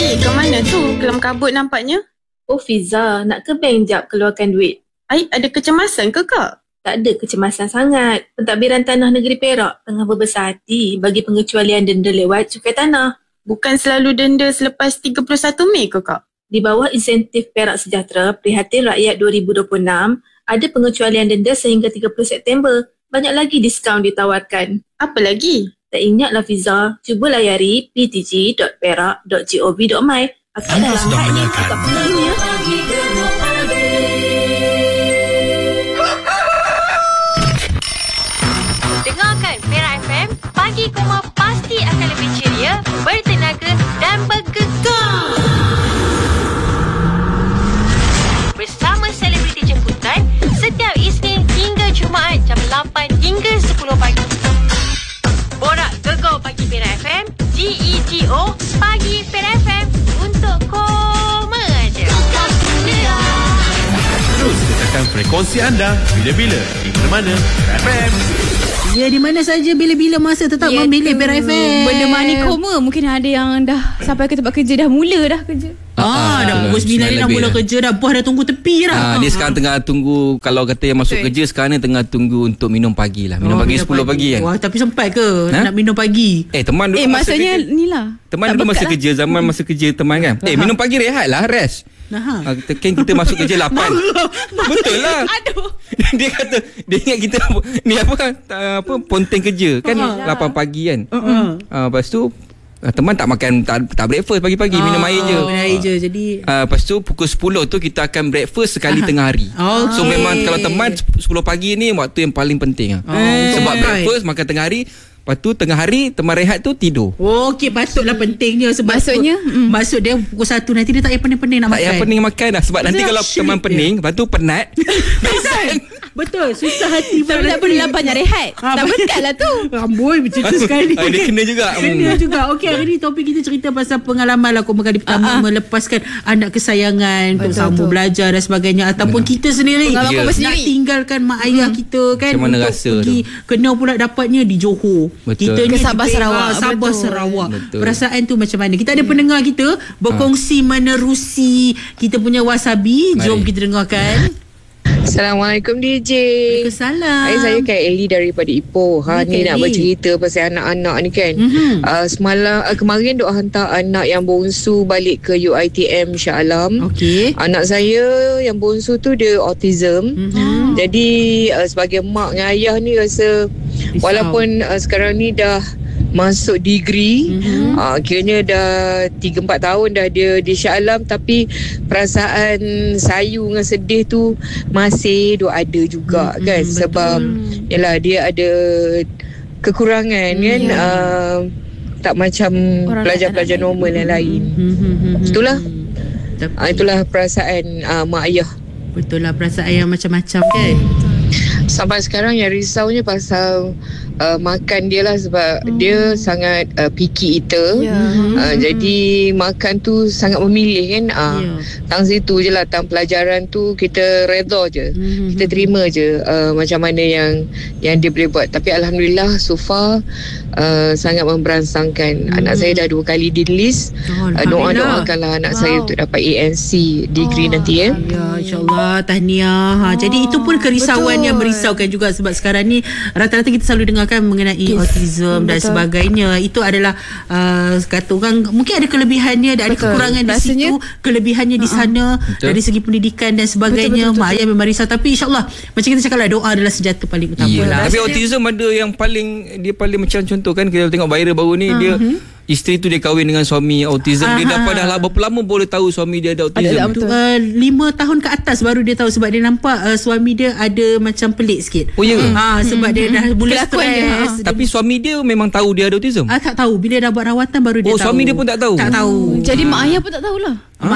ke mana tu? Kelam kabut nampaknya. Oh Fiza, nak ke bank jap keluarkan duit? Ai, ada kecemasan ke kak? Tak ada kecemasan sangat. Pentadbiran Tanah Negeri Perak tengah berbesar hati bagi pengecualian denda lewat cukai tanah. Bukan selalu denda selepas 31 Mei ke kak? Di bawah insentif Perak Sejahtera Prihatin Rakyat 2026, ada pengecualian denda sehingga 30 September. Banyak lagi diskaun ditawarkan. Apa lagi? Tak ingatlah Fiza, cuba layari ptg.perak.gov.my. Anda sedang mendengarkan Dengarkan Perak FM, Pagi Koma pasti akan lebih ceria, bertenaga dan bergegar. Bersama selebriti jemputan setiap Isnin hingga Jumaat jam 8 hingga 10 pagi. Borak Gegar Pagi Perak FM, GEGO Pagi Perak FM untuk koma aja. terus tekan frekuensi anda bila-bila di mana-mana Perak FM. Ya, di mana saja bila-bila masa tetap memilih Perak FM. Benda mani koma. Mungkin ada yang dah sampai ke tempat kerja, dah mula dah kerja. Dah pukul 9 ni dah mula kerja dah. Puas dah tunggu tepi dah. Dia sekarang tengah tunggu. Kalau kata yang masuk kerja sekarang ni tengah tunggu untuk minum pagi lah. Minum pagi 10 pagi kan. Wah, tapi sempat ke nak minum pagi? Teman dulu maksudnya ni lah. Teman dulu masa kerja. Zaman masa kerja teman kan. Minum pagi rehat lah. Rest. Kita masuk kerja 8. Betul lah. Aduh. Dia kata, dia ingat kita ni apa ponteng kerja kan 8 pagi kan. Lepas tu teman tak makan, tak breakfast pagi-pagi, minum air je. Minum air je. Jadi lepas tu pukul 10 tu kita akan breakfast sekali tengah hari. So memang kalau teman 10 pagi ni waktu yang paling penting sebab breakfast makan tengah hari. Lepas tu tengah hari teman rehat tu tidur. Okey, patutlah pentingnya. Sebab maksudnya maksud dia pukul 1 nanti dia tak payah pening-pening nak makan. Tak payah pening makan dah. Sebab nanti kalau teman pening, lepas tu penat. Betul, susah hati. Tapi tak perlu lah banyak rehat. Tak betul lah tu. Amboi, macam tu sekali. Dia kena juga. Kena juga. Okey, hari ni topik kita cerita pasal pengalaman lah koma kali pertama melepaskan anak kesayangan untuk sambung belajar dan sebagainya. Ataupun kita sendiri nak tinggalkan mak ayah kita kan. Macam mana untuk rasa pergi tu? Kena pula dapatnya di Johor. Betul. Kita ni Sabah Sarawak. Sabah Sarawak. Betul. Perasaan tu macam mana? Kita ada pendengar kita berkongsi menerusi kita punya wasabi. Jom kita dengarkan. Assalamualaikum DJ. Waalaikumsalam. Saya Kak Ellie daripada Ipoh. Ni nak bercerita pasal anak-anak ni kan. Semalam kemarin duk hantar anak yang bongsu balik ke UiTM Shah Alam. Okey. Anak saya yang bongsu tu dia autism. Jadi sebagai mak dengan ayah ni rasa walaupun sekarang ni dah masuk degree, kiranya dah 3-4 tahun dah dia di Shah Alam, tapi perasaan sayu dengan sedih tu masih ada juga kan. Sebab yalah dia ada kekurangan kan, tak macam pelajar-pelajar normal yang lain. Itulah perasaan mak ayah. Betul lah, perasaan yang macam-macam kan. Sampai sekarang yang risaunya pasal makan dia lah. Sebab dia sangat picky eater. Jadi makan tu sangat memilih kan. Tang situ je lah, tang pelajaran tu kita redha je. Kita terima je macam mana yang dia boleh buat. Tapi Alhamdulillah so far sangat memberansangkan. Anak saya dah 2 kali di-list. Doakanlah anak saya untuk dapat ANC degree nanti ya. Ya, insyaAllah, tahniah. Jadi itu pun kerisauan yang merisaukan juga. Sebab sekarang ni rata-rata kita selalu dengarkan mengenai autism dan sebagainya. Itu adalah kata orang mungkin ada kelebihannya dan ada kekurangan di situ, kelebihannya di sana dari segi pendidikan dan sebagainya. Mak ayah memang risau, tapi insyaAllah macam kita cakap lah, doa adalah senjata paling utama lah. Tapi autism ada yang paling macam contoh kan, kita tengok viral baru ni, dia isteri tu dia kahwin dengan suami autism. Dia dapat dah berapa lama boleh tahu suami dia ada autism? 5 tahun ke atas baru dia tahu. Sebab dia nampak suami dia ada macam pelik sikit. Sebab dia dah mula stres. Tapi suami dia memang tahu dia ada autism? Tak tahu. Bila dah buat rawatan baru dia tahu. Suami dia pun tak tahu? Tak tahu. Jadi mak ayah pun tak tahulah.